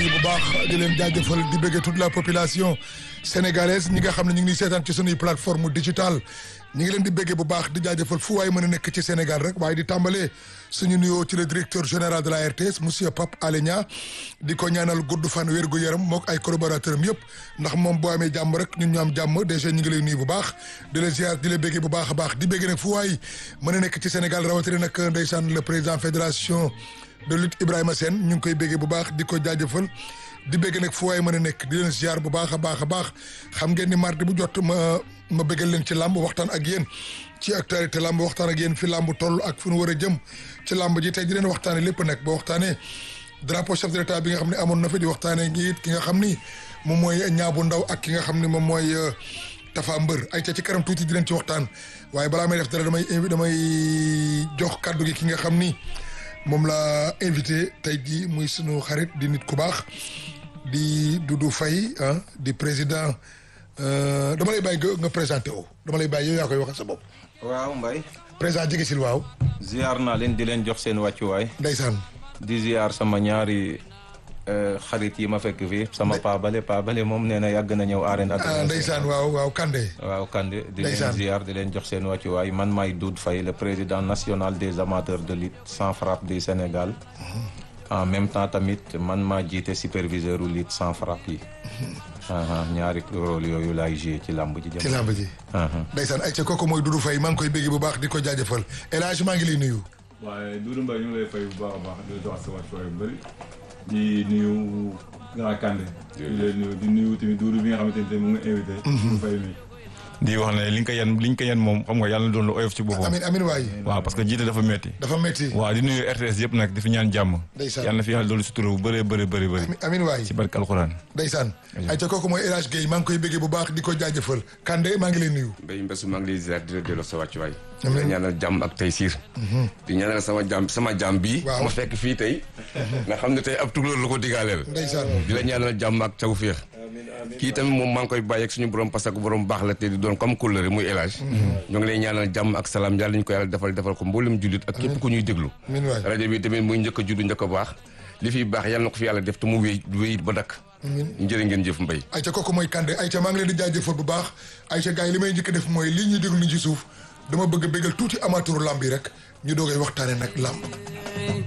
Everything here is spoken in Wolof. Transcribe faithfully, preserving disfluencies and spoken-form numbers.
nuyu bu baax di leen jaajëfal di bëgg toute la population sénégalaise ñi nga xam ne ñu ngi seetaan ci sunuy plateforme digitale ñi ngi leen di bëgg bu baax di jaajëfal fu waaye mën a nekk ci Sénégal rek waaye di tàmbalee suñu nuyoo ci le directeur général de la R T S monsieur Pape Alé Niang di ko ñaanal gudd fan wér gu yaram mook ay collaborateurs am yëpp ndax moom boo amee jàmm rek ñun ñu am jàmm déjà ñu ngi lay nuyu bu baax di la ziar di la bëgg bu baax a baax di bëgg nag fu waay mën a nekk ci Sénégal rawatina nag ndeysaan le président fédération de lutte Ibrahima Sène ñu ngi koy béggee bu baax di ko jaajëfal di bégg nag fu waaye mën a nekk di leen ziar bu baax a baax a baax xam ngeen ni mardi bu jot ma ma béggal leen ci làmb waxtaan ak yéen ci actualité làmb waxtaan ak yéen fi làmb toll ak fu nu war a jëm ci làmb ji tey di leen waxtaane lépp nag ba waxtaanee drapeau chef de l'état bi nga xam ne amoon na fi di waxtaanee ngi it ki nga xam ni moom mooy ñaabu ndaw ak ki nga xam ni moom mooy Tafa Mbër ay ca ci kanam tuuti di leen ci waxtaan waaye balaa may def dara damay damay jox kàddu gi ki nga xam ni moom la invité tey jii muy sunu xarit di nit ku baax di Doudou Faye ah di président dama lay bàyyi nga présenté o dama lay bàyyi yow yaa koy waxal sa bopp. waaw Mbaye. président jege sil waaw. ziar naa leen di leen jox seen wàccuwaay. ndeysaan. di ziar sama ñaari xarit yi ma fekk fii. sama paabale paabale moom nee na yàgg na ñëw arène. ah ndeysaan waaw waaw Kande. waaw Kande di leen ziar di leen jox seen wàccuwaay man maay Doudou Faye le président national des amateurs de lutte sans frappe du Sénégal. en même temps tamit man maa jiite superviseur u lutte sans frappe yi. ñaari rôle yooyu laay joué ci làmb ji. ci làmb ji. ndeysaan ay ca kooku mooy Doudou Faye maa ngi koy bégg bu baax di ko jaajëfal El Hadj maa ngi lay nuyu. waaye Doudou Mbaye ñu ngi lay fay bu baax a baax di la jox sa wàccuwaay bu bëri di nuyu Grand Kandé. di lay nuyu di nuyu tamit Doudou bi nga xamante ne mu nga invité. Doudou Faye mi. di wax ne li nga ko yan li nga ko yan moom xam nga yàlla na doon lu oyof ci boppam. amiin amiin waay. waaw parce que jiite dafa metti dafa metti waaw di nuyu R T S yëpp nag di fi ñaan jàmm. ndeysaan yàlla na fi yàlla doolu sutura bu bëree bëri bëri bëri. amiin waay ci barke alxuraan. ndeysaan ay ca kooku mooy El Hadj Guèye maa ngi koy béggee bu baax di ko jaajëfal Kandé maa ngi lay nuyu. Mbaye Mbessu maa ngi lay ziar di la delloo sa wàccuwaay. di la ñaanal jàmm ak tey siir. di ñaanal sama jàmm sama jàmm bii. waaw ma fekk fii tey. nga xam ne tey ab tukulóor la ko digaaleel. ndeysaan di la ñaanal jàmm ak tawféex. kii tamit moom maa ngi koy bàyyi ak suñu borom parce que borom baax la te di doon comme kóllëre muy El Hadj. ñoo ngi lay ñaanal jàmm ak salaam yàlla ñu ko yàlla defal defal ko mboolem jullit ak képp ku ñuy déglu. rajo bi tamit muy njëkk a juddu njëkk a baax li fiy baax yàlla na ko fi yàlla def te mu wéy wéy ba dakk. njëriñ ngeen jëf Mbaye. ayca kooku mooy Kandé ayca maa ngi leen di jaajëfal bu baax ayca gars yi li may njëkk def mooy lii ñuy déglu ni ci suuf dama bëgg a bégal tuuti amateuru lamb yi rek ñu doogay waxtaane nag lamb